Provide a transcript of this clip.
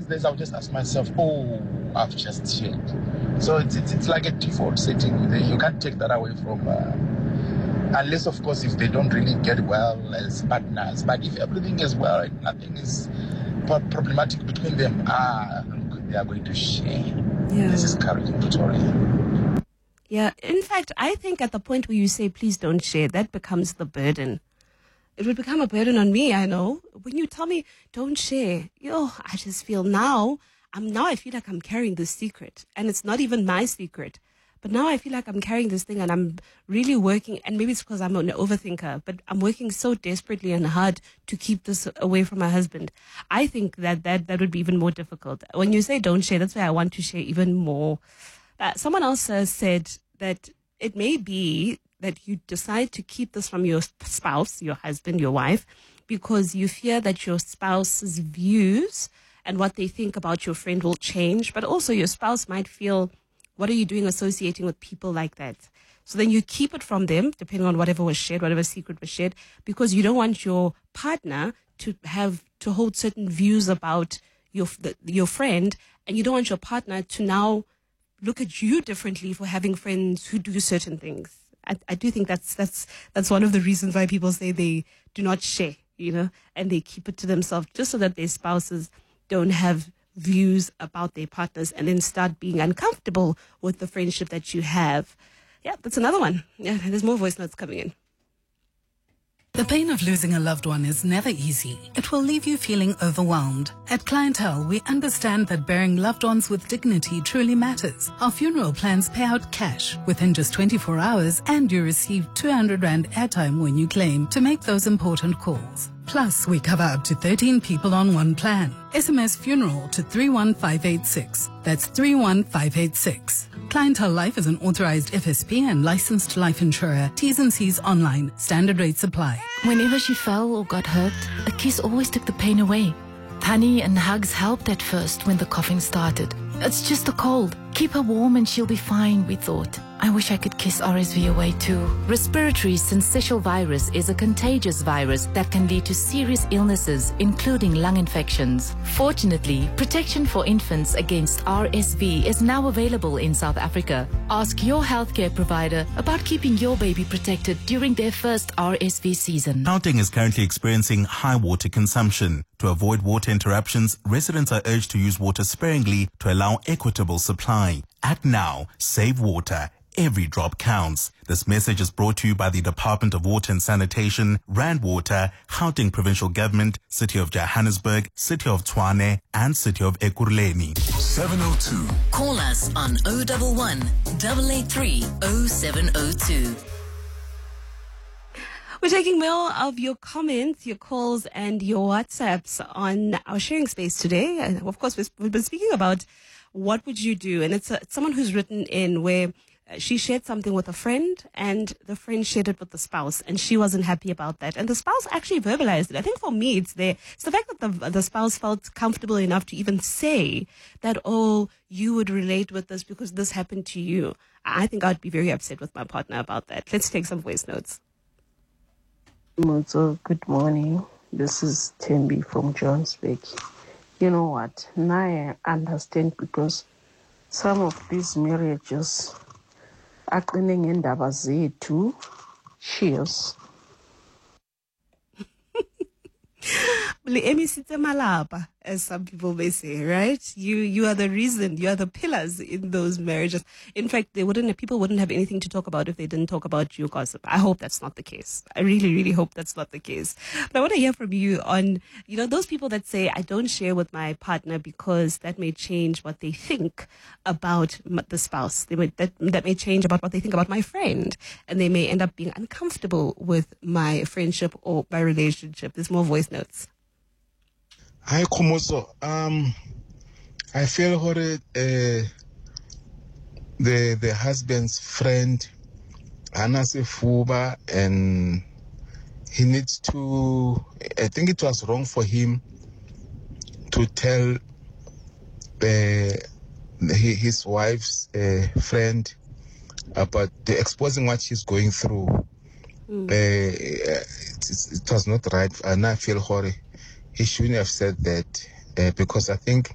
these days, I'll just ask myself, oh, I've just shared. So it's like a default setting. You can't take that away from, unless, of course, if they don't really get well as partners. But if everything is well and nothing is problematic between them, they are going to share. Yeah. This is encouraging, Victoria. Yeah, in fact, I think at the point where you say, please don't share, that becomes the burden. It would become a burden on me, I know. When you tell me, don't share, I just feel I feel like I'm carrying this secret. And it's not even my secret. But now I feel like I'm carrying this thing and I'm really working, and maybe it's because I'm an overthinker, but I'm working so desperately and hard to keep this away from my husband. I think that would be even more difficult. When you say don't share, that's why I want to share even more. Someone else said that it may be that you decide to keep this from your spouse, your husband, your wife, because you fear that your spouse's views and what they think about your friend will change, but also your spouse might feel, what are you doing associating with people like that? So then you keep it from them, depending on whatever was shared, whatever secret was shared, because you don't want your partner to hold certain views about your friend, and you don't want your partner to now look at you differently for having friends who do certain things. I do think that's one of the reasons why people say they do not share, and they keep it to themselves just so that their spouses don't have views about their partners and then start being uncomfortable with the friendship that you have. Yeah, that's another one. Yeah, there's more voice notes coming in. The pain of losing a loved one is never easy. It will leave you feeling overwhelmed. At Clientele, we understand that burying loved ones with dignity truly matters. Our funeral plans pay out cash within just 24 hours, and you receive 200 Rand airtime when you claim to make those important calls. Plus, we cover up to 13 people on one plan. SMS funeral to 31586. That's 31586. Clientele Life is an authorized FSP and licensed life insurer. T's and C's online. Standard rates apply. Whenever she fell or got hurt, a kiss always took the pain away. Honey and hugs helped at first when the coughing started. It's just a cold. Keep her warm and she'll be fine, we thought. I wish I could kiss RSV away too. Respiratory syncytial virus is a contagious virus that can lead to serious illnesses, including lung infections. Fortunately, protection for infants against RSV is now available in South Africa. Ask your healthcare provider about keeping your baby protected during their first RSV season. Gauteng is currently experiencing high water consumption. To avoid water interruptions, residents are urged to use water sparingly to allow equitable supply. Act now. Save water. Every drop counts. This message is brought to you by the Department of Water and Sanitation, Rand Water, Gauteng Provincial Government, City of Johannesburg, City of Tshwane, and City of Ekurhuleni. 702. Call us on 011 883 0702. We're taking more of your comments, your calls, and your WhatsApps on our sharing space today. And of course, we've been speaking about what would you do, and it's someone who's written in where she shared something with a friend, and the friend shared it with the spouse, and she wasn't happy about that. And the spouse actually verbalized it. I think for me, it's the fact that the spouse felt comfortable enough to even say that, oh, you would relate with this because this happened to you. I think I'd be very upset with my partner about that. Let's take some voice notes. So, good morning. This is Tembi from Johannesburg. You know what? Now I understand, because some of these marriages are cleaning in Dabazi too. Cheers. As some people may say, right? You are the reason, you are the pillars in those marriages. In fact, people wouldn't have anything to talk about if they didn't talk about you, gossip. I hope that's not the case. I really, really hope that's not the case. But I want to hear from you on, those people that say, I don't share with my partner because that may change what they think about the spouse. That may change about what they think about my friend. And they may end up being uncomfortable with my friendship or my relationship. There's more voice notes. Hi, Komoso. I feel horrid. The husband's friend, Anase Fuba, and he needs to. I think it was wrong for him to tell his wife's friend about exposing what she's going through. It was not right, and I feel horrid. He shouldn't have said that, because I think